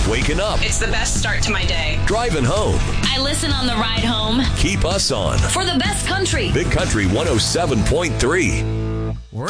Waking up, It's the best start to my day. driving home. I listen on the ride home Keep us on for the best country. Big Country 107.3.